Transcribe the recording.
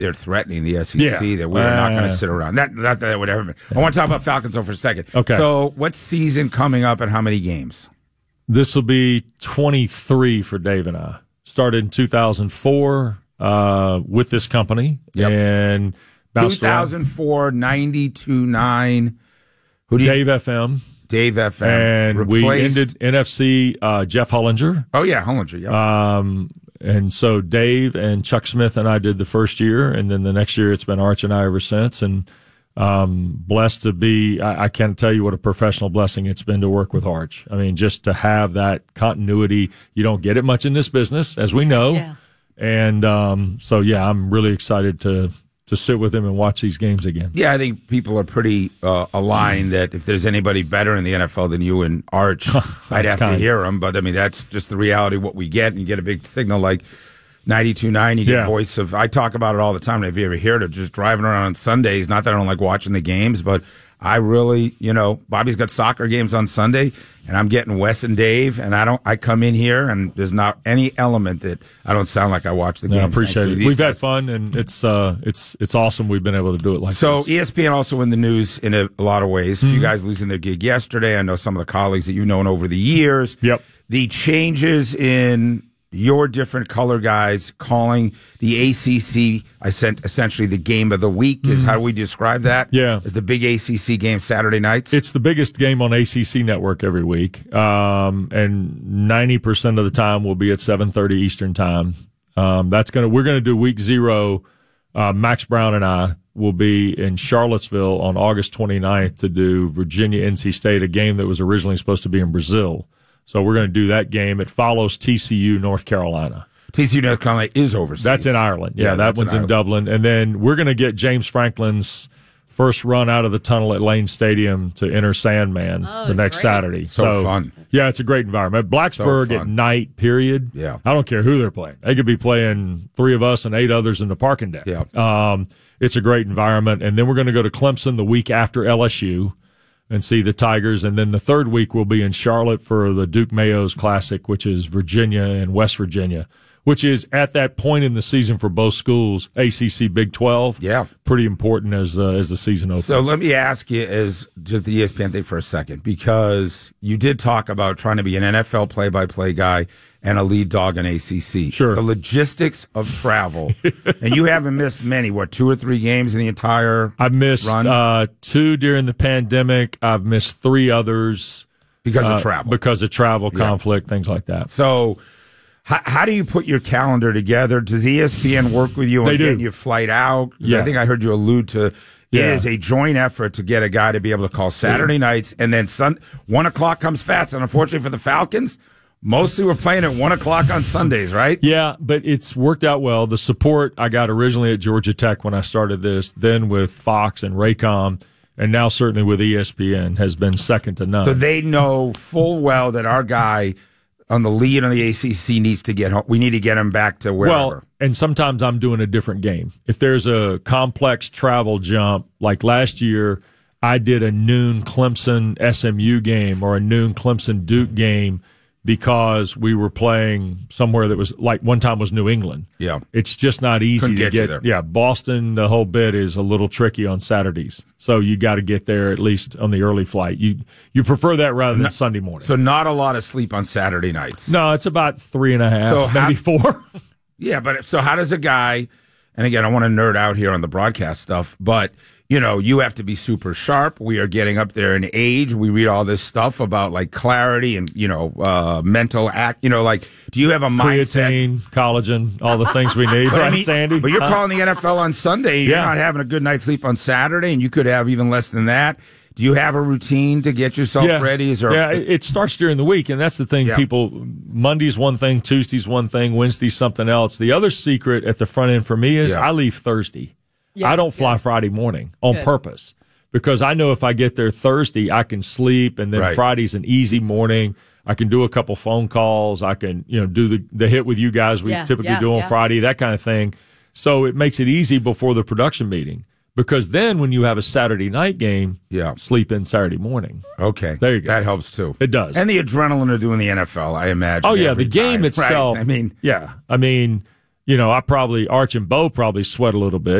they're threatening the SEC that we're not going to sit around. Not that that would ever. I want to talk about Falcons though for a second. Okay. So, what season coming up and how many games? This will be 23 for Dave and I. Started in 2004 with this company and bounced 2004, 92.9. Who do you? Dave FM. Dave FM. And we ended NFC Jeff Hollinger. Oh, yeah, Hollinger, yeah. And so Dave and Chuck Smith and I did the first year, and then the next year it's been Arch and I ever since. And blessed to be, I can't tell you what a professional blessing it's been to work with Arch. I mean, just to have that continuity. You don't get it much in this business, as we know. Yeah. And so, yeah, I'm really excited to sit with him and watch these games again. Yeah, I think people are pretty aligned that if there's anybody better in the NFL than you and Arch, I'd have to hear him. But, I mean, that's just the reality of what we get. And you get a big signal like 92.9, you get voice of – I talk about it all the time. If you ever hear it, just driving around on Sundays, not that I don't like watching the games, but I really, Bobby's got soccer games on Sunday, and I'm getting Wes and Dave, and I come in here, and there's not any element that I don't sound like I watch the games. I appreciate it. We've had fun, and it's awesome we've been able to do it like this. So ESPN also in the news in a lot of ways. A few guys losing their gig yesterday. I know some of the colleagues that you've known over the years. Yep. The changes in your different color guys calling the ACC, essentially the game of the week, is how we describe that? Yeah. As the big ACC game Saturday nights? It's the biggest game on ACC Network every week, and 90% of the time will be at 7:30 Eastern time. We're gonna do week 0. Max Brown and I will be in Charlottesville on August 29th to do Virginia NC State, a game that was originally supposed to be in Brazil. So we're going to do that game. It follows TCU North Carolina. TCU North Carolina is overseas. That's in Ireland. Yeah, that one's in Dublin. And then we're going to get James Franklin's first run out of the tunnel at Lane Stadium to enter Sandman the next Saturday. So fun. Yeah, it's a great environment. Blacksburg at night, period. Yeah. I don't care who they're playing. They could be playing 3 of us and 8 others in the parking deck. Yeah. It's a great environment. And then we're going to go to Clemson the week after LSU and see the Tigers. And then the third week we'll be in Charlotte for the Duke Mayos Classic, which is Virginia and West Virginia, which is at that point in the season for both schools, ACC Big 12. Yeah. Pretty important as the season opens. So let me ask you as just the ESPN thing for a second, because you did talk about trying to be an NFL play-by-play guy and a lead dog in ACC. Sure. The logistics of travel. And you haven't missed many, 2 or 3 games in the entire I've missed run? 2 during the pandemic. I've missed 3 others. Because of travel. Because of travel, conflict, things like that. So how do you put your calendar together? Does ESPN work with you on getting your flight out? Yeah. I think I heard you allude to it is a joint effort to get a guy to be able to call Saturday nights, and then 1 o'clock comes fast. And unfortunately for the Falcons, mostly we're playing at 1 o'clock on Sundays, right? Yeah, but it's worked out well. The support I got originally at Georgia Tech when I started this, then with Fox and Raycom, and now certainly with ESPN has been second to none. So they know full well that our guy on the lead on the ACC needs to get home. We need to get him back to wherever. Well, and sometimes I'm doing a different game. If there's a complex travel jump, like last year, I did a noon Clemson SMU game or a noon Clemson Duke game because we were playing somewhere that was like one time was New England. Yeah. It's just not easy Couldn't to get you there. Yeah, Boston, the whole bit is a little tricky on Saturdays. So you got to get there at least on the early flight. You prefer that rather than Sunday morning. So not a lot of sleep on Saturday nights. No, it's about 3.5, maybe 4. Yeah, but so how does a guy, and again, I want to nerd out here on the broadcast stuff, but you have to be super sharp. We are getting up there in age. We read all this stuff about like clarity and, mental act, do you have a mindset? Creatine, collagen, all the things we need, right, Sandy? But you're calling the NFL on Sunday. You're not having a good night's sleep on Saturday, and you could have even less than that. Do you have a routine to get yourself ready? It starts during the week, and that's the thing. People, Monday's one thing, Tuesday's one thing, Wednesday's something else. The other secret at the front end for me is I leave Thursday. I don't fly Friday morning on purpose because I know if I get there Thursday, I can sleep, and then Friday's an easy morning. I can do a couple phone calls. I can, do the hit with you guys we typically do on Friday, that kind of thing. So it makes it easy before the production meeting. Because then when you have a Saturday night game, sleep in Saturday morning. Okay. There you go. That helps too. It does. And the adrenaline of doing the NFL, I imagine. Oh, yeah. The game itself. Right. I mean, I probably, Arch and Bo probably sweat a little bit.